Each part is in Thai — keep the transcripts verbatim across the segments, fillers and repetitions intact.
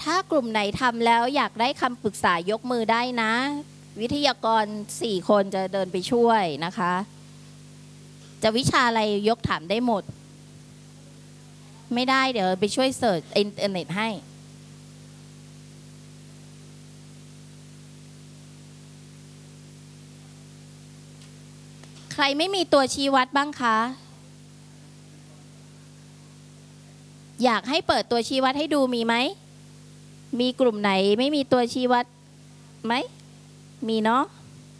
ถ้ากลุ่มไหนทำแล้วอยากได้คำปรึกษายกมือได้นะ วิทยากรสี่คนจะเดินไปช่วยนะคะ จะวิชาอะไรยกถามได้หมด ไม่ได้เดี๋ยวไปช่วยเสิร์ชอินเทอร์เน็ตให้ใครไม่มีตัวชี้วัดบ้างคะ อยากให้เปิดตัวชี้วัดให้ดูมีไหม มีกลุ่มไหนไม่มีตัวชี้วัดไหม มีเนาะ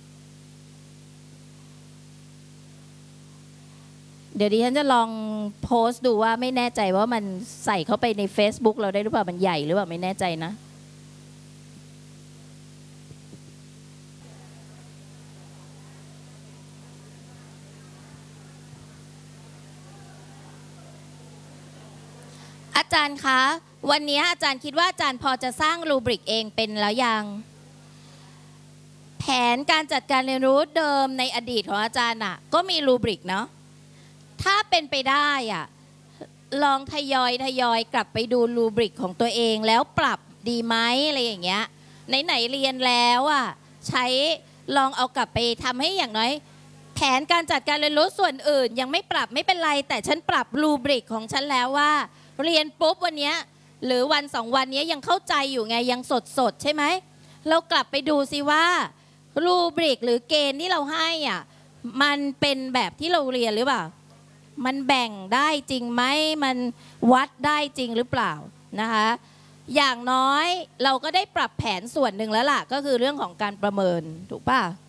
เดี๋ยวดิฉันจะลองโพสต์ดูว่าไม่แน่ใจว่ามันใส่เข้าไปใน Facebook เราได้หรือเปล่า มันใหญ่หรือเปล่าไม่แน่ใจนะอาจารย์คะวันนี้อาจารย์คิดว่าอาจารย์พอจะสร้างรูบริกเองเป็นแล้วยังแผนการจัดการเรียนรู้เดิมในอดีตของอาจารย์อ่ะก็มีรูบริกเนาะถ้าเป็นไปได้อ่ะลองทยอยทยอยกลับไปดูรูบริกของตัวเองแล้วปรับดีไหมอะไรอย่างเงี้ยไหนๆเรียนแล้วอ่ะใช้ลองเอากลับไปทำให้อย่างน้อยแผนการจัดการเรียนรู้ส่วนอื่นยังไม่ปรับไม่เป็นไรแต่ฉันปรับรูบริกของฉันแล้วว่าเรียนปุ๊บวันนี้หรือวันสองวันนี้ยังเข้าใจอยู่ไงยังสดสดใช่ไหมเรากลับไปดูสิว่ารูบริกหรือเกณฑ์ที่เราให้อ่ะมันเป็นแบบที่เราเรียนหรือเปล่ามันแบ่งได้จริงไหมมันวัดได้จริงหรือเปล่านะคะอย่างน้อยเราก็ได้ปรับแผนส่วนหนึ่งแล้วล่ะก็คือเรื่องของการประเมินถูกป่ะ